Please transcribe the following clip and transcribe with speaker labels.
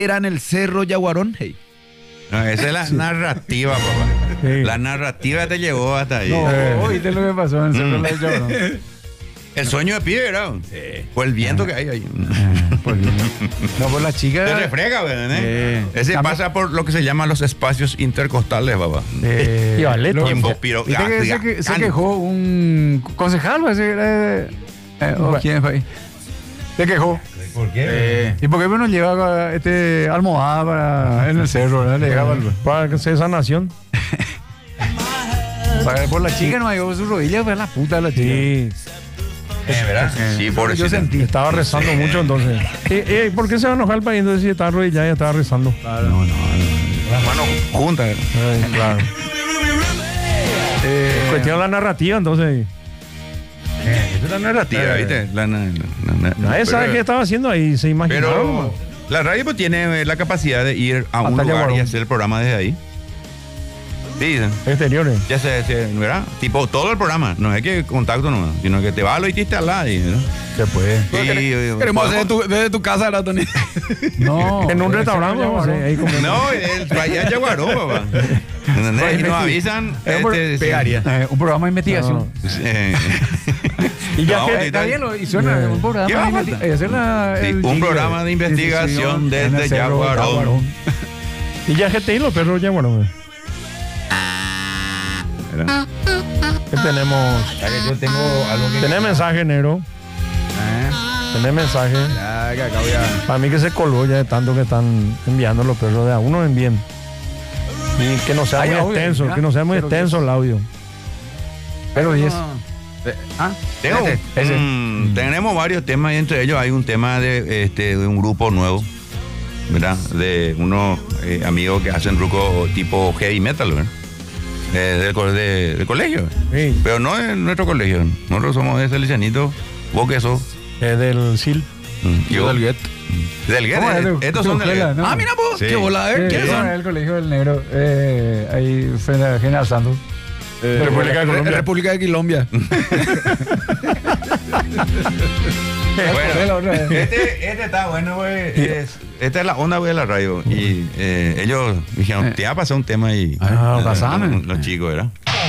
Speaker 1: era en el Cerro Yaguarón. Hey.
Speaker 2: No, esa es la narrativa, papá.
Speaker 3: Sí.
Speaker 2: La narrativa te llevó hasta ahí.
Speaker 4: No, ¿viste lo que pasó en el Cerro de Yaguarón?
Speaker 2: El sueño de pibe, ¿verdad? Por el viento que hay ahí.
Speaker 4: No, por la chica.
Speaker 2: Te refrega, ¿verdad? Ese pasa por lo que se llaman los espacios intercostales, papá.
Speaker 3: Y Vallejo.
Speaker 2: Pero,
Speaker 4: ¿Viste que se quejó un concejal? Ese era, ¿o quién fue ahí? Se quejó.
Speaker 2: ¿Por qué?
Speaker 4: ¿Y por qué no lleva almohada en el cerro? ¿No? Le dejaba
Speaker 3: Para que sea sanación.
Speaker 4: por la chica no me llegó su rodilla, fue la puta de la chica.
Speaker 3: Sí.
Speaker 2: ¿Verdad? Sí, por eso.
Speaker 4: Yo sentí.
Speaker 3: Estaba rezando mucho entonces. ¿Por qué se va a enojar el país entonces si estaba arrodillada y estaba rezando?
Speaker 4: No.
Speaker 2: Las manos juntas.
Speaker 3: Claro. Cuestión de la narrativa entonces.
Speaker 2: Es una narrativa, ¿viste?
Speaker 3: Nadie sabe qué estaba haciendo ahí, se imaginaron.
Speaker 2: Pero la radio pues, tiene la capacidad de ir a un
Speaker 3: Hasta
Speaker 2: lugar
Speaker 3: Yaguarón.
Speaker 2: y hacer el programa desde ahí. Sí,
Speaker 3: Exteriores.
Speaker 2: ya ¿verdad? Tipo todo el programa, no es que contacto nomás, sino que te va lo hiciste al lado.
Speaker 4: Se puede.
Speaker 1: Queremos hacer desde tu casa, ¿verdad, Tony?
Speaker 4: No.
Speaker 3: En un restaurante, vamos a hacer ahí como.
Speaker 2: No, allá en Yaguarón, papá. ¿Entendés? Y nos avisan.
Speaker 1: Pegaría.
Speaker 4: Un programa de investigación.
Speaker 3: Y ya
Speaker 2: No,
Speaker 3: que
Speaker 4: Está bien, y suena un programa
Speaker 2: ¿Qué va a
Speaker 4: de
Speaker 2: faltar?
Speaker 4: investigación.
Speaker 2: Un programa de investigación desde Yaguarón.
Speaker 3: Y ya GTI los perros ya bueno. ¿Qué tenemos?
Speaker 2: Yo tengo algo que.
Speaker 3: Tenés mensaje, negro. Tenés mensaje.
Speaker 1: Ya, que acá voy a...
Speaker 3: Para mí que se colgó ya de tanto que están enviando los perros. De a uno envíen. Y que no sea
Speaker 4: Hay
Speaker 3: muy
Speaker 4: audio,
Speaker 3: extenso,
Speaker 4: ¿ya?
Speaker 3: que no sea muy
Speaker 4: Pero
Speaker 3: extenso el audio.
Speaker 4: Pero 10.
Speaker 2: Tenemos varios temas y entre ellos hay un tema de un grupo nuevo, ¿verdad? De unos amigos que hacen ruco tipo heavy metal, ¿verdad? Del colegio.
Speaker 3: Sí.
Speaker 2: Pero no es nuestro colegio. Nosotros somos de Salesianito. ¿Vos qué sos?
Speaker 3: Es del SIL.
Speaker 2: Yo
Speaker 1: del Guet.
Speaker 2: Del Guet.
Speaker 4: ¿Cómo es?
Speaker 2: Estos son del
Speaker 4: Escuela,
Speaker 2: Guet.
Speaker 4: ¿no?
Speaker 1: Ah, mira vos,
Speaker 2: Sí.
Speaker 1: qué bola, a ver, ¿quiénes
Speaker 4: Son
Speaker 1: son?
Speaker 4: el colegio del negro. Ahí fue la General Santos.
Speaker 3: República de Colombia.
Speaker 1: República de Colombia.
Speaker 2: Bueno, este está bueno, güey. Esta es la onda, güey, de la radio. Y ellos dijeron, te va a pasar un tema y...
Speaker 3: pasame.
Speaker 2: Los chicos, ¿verdad?